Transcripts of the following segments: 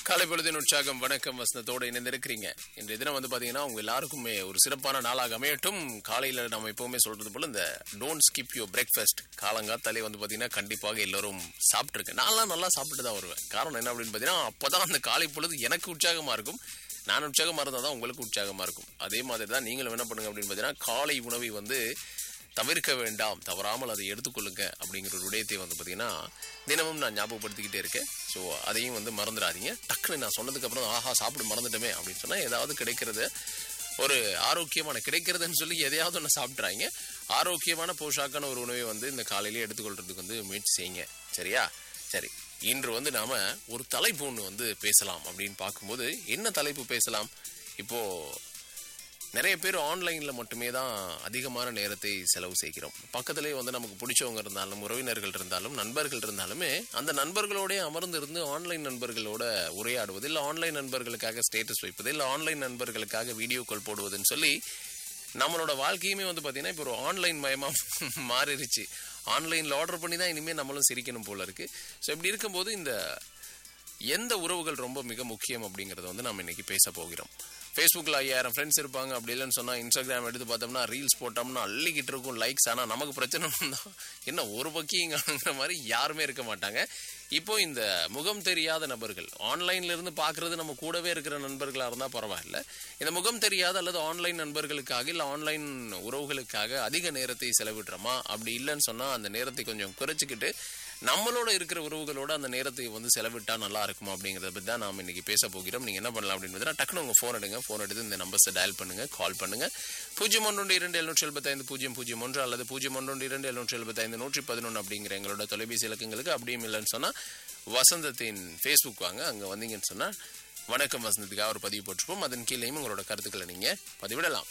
காலை பொழுதின் உற்சாகம் வணக்கம் வசனத்தோடு இணைந்திருக்கிறீங்க. இன்றைய தினம் பாத்தீங்கன்னா உங்க எல்லாருக்குமே ஒரு சிறப்பான நாளாக அமையட்டும். காலையில நம்ம எப்பவுமே சொல்றது போல இந்த டோன்ட் ஸ்கிப் யுவர் பிரேக்ஃபாஸ்ட் காலங்காத்தாலே பாத்தீங்கன்னா கண்டிப்பாக எல்லாரும் சாப்பிட்டுருக்கேன். நான்லாம் நல்லா சாப்பிட்டு தான் வருவேன். காரணம் என்ன அப்படின்னு பாத்தீங்கன்னா அப்பதான் அந்த காலை பொழுது எனக்கு உற்சாகமா இருக்கும். நான் உற்சாகமா இருந்தா தான் உங்களுக்கு உற்சாகமா இருக்கும். அதே மாதிரி தான் நீங்களும் என்ன பண்ணுங்க அப்படின்னு பாத்தீங்கன்னா காலை உணவை தவிர்க்க வேண்டாம், தவறாமல் அதை எடுத்துக்கொள்ளுங்க அப்படிங்கிற ஒரு விடயத்தை பாத்தீங்கன்னா தினமும் நான் ஞாபகப்படுத்திக்கிட்டே இருக்கேன். ஸோ அதையும் மறந்துடாதீங்க. டக்குன்னு நான் சொன்னதுக்கு அப்புறம் ஆஹா சாப்பிட மறந்துட்டோமே அப்படின்னு சொன்னா ஏதாவது கிடைக்கிறது ஒரு ஆரோக்கியமான கிடைக்கிறதுன்னு சொல்லி எதையாவது ஒன்று சாப்பிட்றாங்க. ஆரோக்கியமான போஷாக்கான ஒரு உணவை இந்த காலையிலேயே எடுத்துக்கொள்றதுக்கு முயற்சி செய்யுங்க. சரியா? சரி, இன்று நாம ஒரு தலைப்பு ஒன்று பேசலாம் அப்படின்னு பார்க்கும்போது என்ன தலைப்பு பேசலாம்? இப்போ நிறைய பேர் ஆன்லைன்ல மட்டுமே தான் அதிகமான நேரத்தை செலவு செய்கிறோம். பக்கத்திலே நமக்கு பிடிச்சவங்க இருந்தாலும், உறவினர்கள் இருந்தாலும், நண்பர்கள் இருந்தாலுமே அந்த நண்பர்களோட அமர்ந்து இருந்து ஆன்லைன் நண்பர்களோட உரையாடுவது, இல்லை ஆன்லைன் நண்பர்களுக்காக ஸ்டேட்டஸ் வைப்பது, இல்லை ஆன்லைன் நண்பர்களுக்காக வீடியோ கால் போடுவதுன்னு சொல்லி நம்மளோட வாழ்க்கையுமே பார்த்தீங்கன்னா இப்போ ஒரு ஆன்லைன் மயமா மாறிடுச்சு. ஆன்லைன்ல ஆர்டர் பண்ணி தான் இனிமேல் நம்மளும் சிரிக்கணும் போல இருக்கு. ஸோ இப்படி இருக்கும்போது இந்த எந்த உறவுகள் ரொம்ப மிக முக்கியம் அப்படிங்கறத நம்ம இன்னைக்கு பேச போகிறோம். ஃபேஸ்புக்கில் 5000 ஃப்ரெண்ட்ஸ் இருப்பாங்க. அப்படி இல்லைன்னு சொன்னால் இன்ஸ்டாகிராம் எடுத்து பார்த்தோம்னா ரீல்ஸ் போட்டோம்னா அள்ளிக்கிட்டு இருக்கும் லைக்ஸ். ஆனால் நமக்கு பிரச்சனை என்ன ஒரு பக்கிங்கிற மாதிரி யாருமே இருக்க மாட்டாங்க. இப்போ இந்த முகம் தெரியாத நபர்கள் ஆன்லைன்ல இருந்து பார்க்கறது நம்ம கூடவே இருக்கிற நண்பர்களாக இருந்தால் பரவாயில்ல. இந்த முகம் தெரியாத அல்லது ஆன்லைன் நண்பர்களுக்காக இல்லை ஆன்லைன் உறவுகளுக்காக அதிக நேரத்தை செலவிடுறோமா? அப்படி இல்லைன்னு சொன்னால் அந்த நேரத்தை கொஞ்சம் குறைச்சிக்கிட்டு நம்மளோட இருக்கிற உறவுகளோட அந்த நேரத்தை செலவிட்டா நல்லா இருக்குமா அப்படிங்கறத பத்தி தான் நாம இன்னைக்கு பேச போகிறோம். நீங்க என்ன பண்ணலாம் அப்படின்னு டக்குனு உங்க போன் எடுங்க. போன் எடுத்து இந்த நம்பர்ஸை டயல் பண்ணுங்க, கால் பண்ணுங்க. 0112275001 அல்லது 0112275111 அப்படிங்கிற எங்களோட தொலைபேசி இலக்கங்களுக்கு. அப்படியும் இல்லைன்னு சொன்னா வசந்தத்தின் ஃபேஸ்புக் வாங்க. அங்க வந்தீங்கன்னு சொன்னா வணக்கம் வசந்தத்துக்காக ஒரு பதிவு போட்டிருப்போம். அதன் கீழேயும் உங்களோட கருத்துக்களை நீங்க பதிவிடலாம்.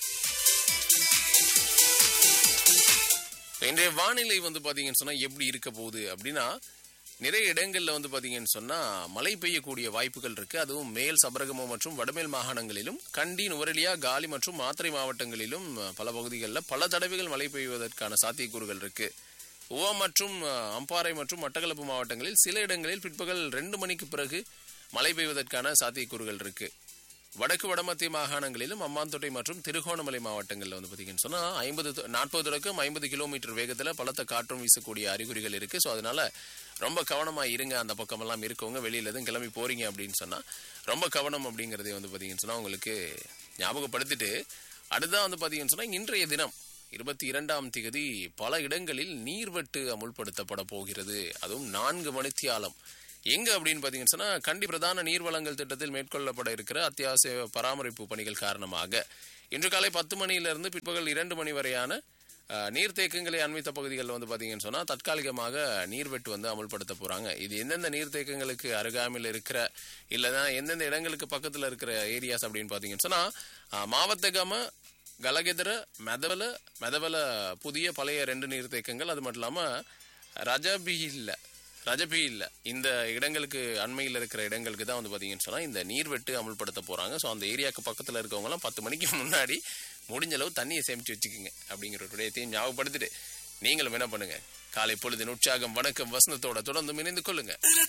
இன்றைய வானிலை பாத்தீங்கன்னு சொன்னா எப்படி இருக்க போகுது அப்படின்னா, நிறைய இடங்கள்ல பாத்தீங்கன்னு சொன்னா மழை பெய்யக்கூடிய வாய்ப்புகள் இருக்கு. அதுவும் மேல் சபரகமோ மற்றும் வடமேல் மாகாணங்களிலும், கண்டி, நுவரெலியா, காலி மற்றும் மாத்தறை மாவட்டங்களிலும் பல பகுதிகளில் பல தடவைகள் மழை பெய்வதற்கான சாத்தியக்கூறுகள் இருக்கு. ஓவா மற்றும் அம்பாறை மற்றும் மட்டக்களப்பு மாவட்டங்களில் சில இடங்களில் பிற்பகல் 2 மணிக்கு பிறகு மழை பெய்வதற்கான சாத்தியக்கூறுகள் இருக்கு. வடக்கு வடமத்திய மாகாணங்களிலும் அம்மாந்தோட்டை மற்றும் திருகோணமலை மாவட்டங்களில் பாத்தீங்கன்னு சொன்னா 40 தொடக்கம் 50 கிலோமீட்டர் வேகத்துல பலத்த காற்றும் வீசக்கூடிய அறிகுறிகள் இருக்கு. ஸோ அதனால ரொம்ப கவனமா இருங்க. அந்த பக்கமெல்லாம் இருக்கவங்க வெளியில எதுவும் கிளம்பி போறீங்க அப்படின்னு சொன்னா ரொம்ப கவனம் அப்படிங்கறதை பாத்தீங்கன்னு சொன்னா உங்களுக்கு ஞாபகப்படுத்திட்டு, அடுத்ததான் பாத்தீங்கன்னு சொன்னா இன்றைய தினம் 22ஆம் தேதி பல இடங்களில் நீர்வெட்டு அமுல்படுத்தப்பட போகிறது. அதுவும் 4 மணித்தியாலம். எங்க அப்படின்னு பாத்தீங்கன்னு சொன்னா கண்டி பிரதான நீர்வளங்கள் திட்டத்தில் மேற்கொள்ளப்பட இருக்கிற அத்தியாவசிய பராமரிப்பு பணிகள் காரணமாக இன்று காலை 10 மணியிலிருந்து பிற்பகல் 2 மணி வரையான நீர்த்தேக்கங்களை அண்மித்த பகுதிகளில் பாத்தீங்கன்னு சொன்னா தற்காலிகமாக நீர்வெட்டு அமல்படுத்த போறாங்க. இது எந்தெந்த நீர்த்தேக்கங்களுக்கு அருகாமையில் இருக்கிற இல்லைன்னா எந்தெந்த இடங்களுக்கு பக்கத்துல இருக்கிற ஏரியாஸ் அப்படின்னு பாத்தீங்கன்னு சொன்னா மாவத்தகம, கலகெதர, மெதவல புதிய பழைய 2 நீர்த்தேக்கங்கள், அது மட்டும் இல்லாம ரஜபி இல்ல இந்த இடங்களுக்கு அண்மையில் இருக்கிற இடங்களுக்கு தான் பாத்தீங்கன்னு சொன்னா இந்த நீர்வெட்டு அமல்படுத்த போறாங்க. ஸோ அந்த ஏரியாவுக்கு பக்கத்துல இருக்கவங்க எல்லாம் 10 மணிக்கு முன்னாடி முடிஞ்ச அளவு தண்ணியை சேமிச்சு வச்சுக்கோங்க அப்படிங்கிற ஒரு விடயத்தையும் ஞாபகப்படுத்திட்டு நீங்களும் என்ன பண்ணுங்க, காலை பொழுதின் உற்சாகம் வணக்கம் வசந்தத்தோட தொடர்ந்து இணைந்து கொள்ளுங்க.